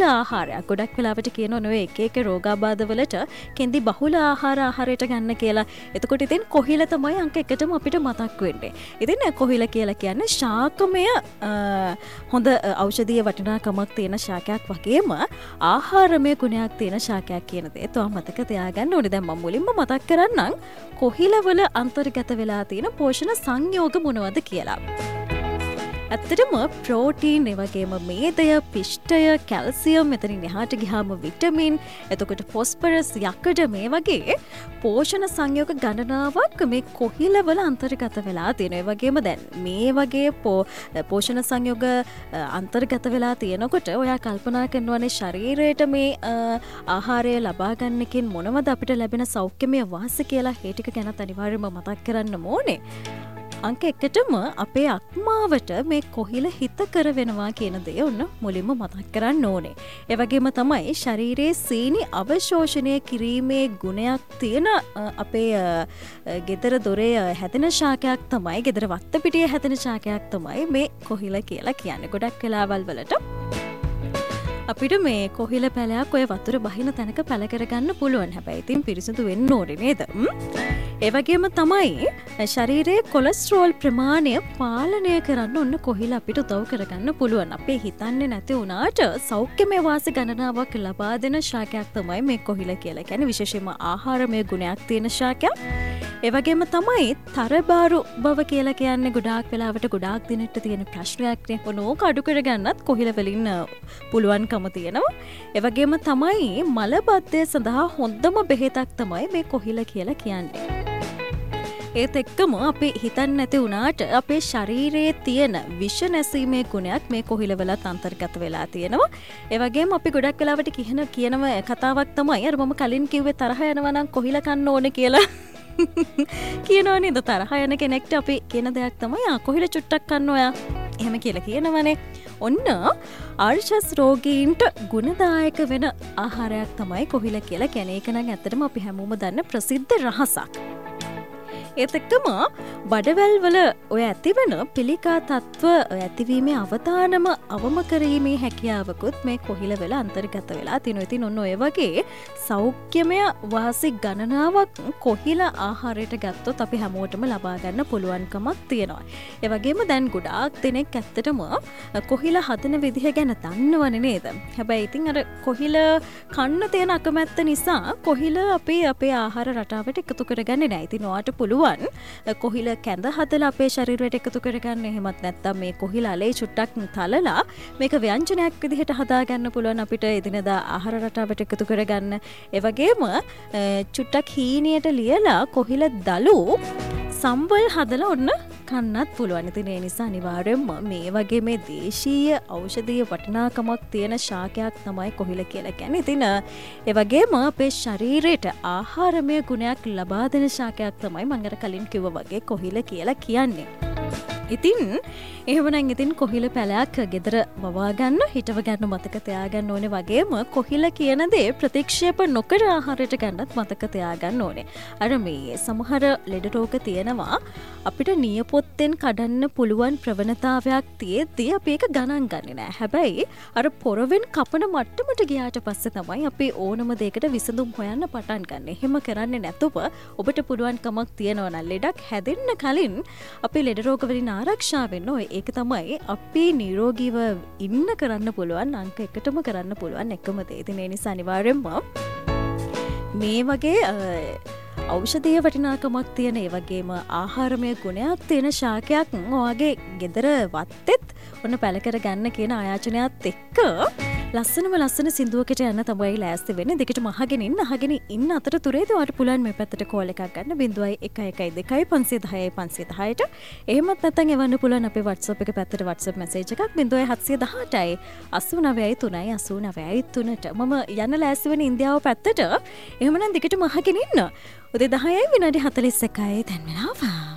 ආහාරයක්. ගොඩක් වෙලාවට කියනවා නෝ එක එක රෝගාබාධ වලට කෙන්දි බහුල ආහාරයට ගන්න කියලා. එතකොට ඉතින් කොහිල තමයි අංක 1ටම අපිට මතක් වෙන්නේ. ඉතින් කොහිල කියලා කියන්නේ ශාකමය හොඳ ඖෂධීය වටිනාකමක් තියෙන ශාකයක් වගේම ආහාරමය ගුණයක් තියෙන ශාකයක් කියන දේ තව මතක තියාගන්න ඕනේ. දැන් මම මුලින්ම මතක් කරන්නම් කොහිලවල අන්තර්ගත වෙලා තියෙන පෝෂණ සංයෝග මොනවද කියලා. ඇත්තටම ප්‍රෝටීන් එවගේම මේදය පිෂ්ටය කැල්සියම් මෙතනින් එහාට ගියාම විටමින් එතකොට ෆොස්ෆරස් යකඩ මේ වගේ පෝෂණ සංයෝග ගණනාවක් මේ කොහිලවල අන්තර්ගත වෙලා තියෙනවා. ඒ වගේම දැන් මේ වගේ පෝෂණ සංයෝග අන්තර්ගත වෙලා තියෙනකොට ඔයා කල්පනා කරනවානේ ශරීරයට මේ ආහාරය ලබා ගන්නකින් මොනවද අපිට ලැබෙන සෞඛ්‍යමය වාසි කියලා ඒ ටික ගැනත් අනිවාර්යයෙන්ම මතක් කරන්න ඕනේ. අංක 1ටම අපේ අක්මාවට මේ කොහිල හිත කර වෙනවා කියන දේ ඔන්න මුලින්ම මතක් කරන්න ඕනේ. ඒ වගේම තමයි ශරීරයේ සීනි අවශෝෂණය කිරීමේ ගුණයක් තියෙන අපේ ගෙදර දොරේ හැදෙන ශාකයක් තමයි ගෙදර වත්තපිටියේ හැදෙන ශාකයක් තමයි මේ කොහිල කියලා කියන්නේ. ගොඩක් වෙලාවල් වලට අපිට මේ කොහිල පැලයක් ඔය වතුර බහින තැනක පැල කරගන්න පුළුවන්. හැබැයි ඉතින් පිරිසිදු වෙන්න ඕනේ නේද? ඒ වගේම තමයි ශරීරයේ කොලෙස්ටරෝල් ප්‍රමාණය පාලනය කරන්න ඔන්න කොහිල අපිට උදව් කරගන්න පුළුවන්. අපේ හිතන්නේ නැති වුණාට සෞඛ්‍යමය වාසි ගණනාවක් ලබා දෙන ශාකයක් තමයි මේ කොහිල කියලා කියන්නේ. විශේෂයෙන්ම ආහාරමය ගුණයක් තියෙන ශාකයක්. ඒ වගේම තමයි තරබාරු බව කියලා කියන්නේ ගොඩාක් වෙලාවට ගොඩාක් දිනට තියෙන ප්‍රශ්නයක් නේ. ඕක අඩු කරගන්නත් කොහිල වලින් පුළුවන්කම තියෙනවා. ඒ වගේම තමයි මලබද්ධය සඳහා හොඳම බෙහෙතක් තමයි මේ කොහිල කියලා කියන්නේ. ඒත් එක්කම අපි හිතන්නේ නැති වුණාට අපේ ශරීරයේ තියෙන විෂ නැසීමේ ගුණයක් මේ කොහිලවලත් අන්තර්ගත වෙලා තියෙනවා. ඒ වගේම අපි ගොඩක් වෙලාවට කියනම කතාවක් තමයි අර මම කලින් කිව්වේ තරහ යනවා නම් කොහිල කන්න ඕනේ කියලා. කියනවා නේද? තරහ යන කෙනෙක්ට අපි කියන දෙයක් තමයි කොහිල චුට්ටක් කන්න ඔයා. එහෙම කියලා කියනවනේ. ඔන්න ආර්ශස් රෝගීන්ට ගුණදායක වෙන ආහාරයක් තමයි කොහිල කියලා කියන්නේ. ඒක නම් ඇත්තටම අපි හැමෝම දන්න ප්‍රසිද්ධ රහසක්. ඒත් එක්කම බඩවැල් වල ඔය ඇතිවෙන පිළිකා තත්ත්ව ඇතිවීමේ අවතානම අවම කිරීමේ හැකියාවකුත් මේ කොහිලවල අන්තර්ගත වෙලා තියෙනවා. ඉතින් ඔන්න ඔය වගේ සෞඛ්‍යමය වාසි ගණනාවක් කොහිල ආහාරයට ගත්තොත් අපි හැමෝටම ලබා ගන්න පුළුවන්කමක් තියෙනවා. ඒ වගේම දැන් ගොඩාක් දෙනෙක් ඇත්තටම කොහිල හදන විදිහ ගැන දන්නවනේ නේද? හැබැයි ඉතින් අර කොහිල කන්න තියෙන අකමැත්ත නිසා කොහිල අපේ ආහාර රටාවට එකතු කරගන්නේ නැහැ. ඉතින් ඔයාට පුළුවන් කොහිල කැඳ හදලා අපේ ශරීරයට එකතු කරගන්න. එහෙමත් නැත්නම් මේ කොහිල අලේ චුට්ටක් තලලා මේක ව්‍යංජනයක් විදිහට හදාගන්න පුළුවන් අපිට එදිනදා ආහාර රටාවට එකතු කරගන්න. ඒ වගේම චුට්ටක් හීනියට ලියලා කොහිල දලු සම්වල් හදලා ඔන්න කන්නත් පුළුවන්. ඉතින් ඒ නිසා අනිවාර්යයෙන්ම මේ වගේ මේ දේශීය ඖෂධීය වටිනාකමක් තියෙන ශාකයක් තමයි කොහිල කියලා කියන්නේ. ඉතින් ඒ වගේම අපේ ශරීරයට ආහාරමය ගුණයක් ලබා දෙන ශාකයක් තමයි මම අර කලින් කිව්වා වගේ කොහිල කියලා කියන්නේ. ඉතින් එහෙමනම් ඉතින් කොහිල පැලයක් ගෙදර වවා ගන්න හිටව ගන්න මතක තියාගන්න ඕනේ. වගේම කොහිල කියන දේ ප්‍රතික්ෂේප නොකර ආහාරයට ගන්නත් මතක තියාගන්න ඕනේ. අර මේ සමහර ලෙඩ රෝග තියෙනවා අපිට නියපොත්තෙන් කඩන්න පුළුවන් ප්‍රවණතාවයක් තියෙද්දී අපි ඒක ගණන් ගන්නේ නැහැ. හැබැයි අර පොරවෙන් කපන මට්ටමට ගියාට පස්සේ තමයි අපි ඕනම දෙයකට විසඳුම් හොයන්න පටන් ගන්න. එහෙම කරන්නේ නැතුව ඔබට පුළුවන් කමක් තියනවා නම් ලෙඩක් හැදෙන්න කලින් අපි ලෙඩ රෝග වලින් ආරක්ෂා වෙන්න ඕනේ. ඒක තමයි අපි නිරෝගීව ඉන්න කරන්න පුළුවන් අංක 1ටම කරන්න පුළුවන් එකම දේ. ඉතින් ඒ නිසා අනිවාර්යෙන්ම මේ වගේ ඖෂධීය වටිනාකමක් තියෙන ඒ වගේම ආහාරමය ගුණයක් තියෙන ශාකයක් ඔයාගේ ගෙදර වත්තෙත් ඔන්න පැල කර ගන්න කියන ආයාචනයත් එක්ක ලස්සන සින්දුවකට යන්න තමයි ලෑස්ති වෙන්නේ. දෙකටම අහගෙන ඉන්න අතරතුරේදී ඔයාලට පුළුවන් මේ පැත්තට කෝල් එකක් ගන්න 0112 510 510ට. එහෙමත් නැත්නම් එවන්න පුළුවන් අපේ WhatsApp එක පැත්තට WhatsApp message එකක් 0718යි 893යි 893ට. මම යන්න ලෑස්ති වෙන ඉන්දියාව පැත්තට. එහෙමනම් දෙකටම අහගෙන ඉන්න. උදේ 10යි විනාඩි 41යි දැන් වෙනවා.